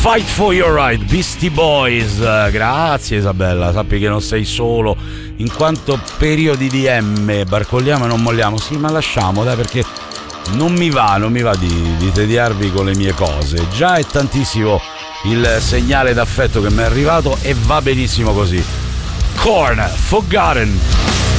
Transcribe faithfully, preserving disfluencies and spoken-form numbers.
Fight for your right, Beastie Boys. Grazie Isabella, sappi che non sei solo, in quanto periodi di M, barcolliamo e non molliamo. Sì, ma lasciamo, dai, perché non mi va, non mi va di, di tediarvi con le mie cose. Già è tantissimo il segnale d'affetto che mi è arrivato e va benissimo così. Korn, Forgotten.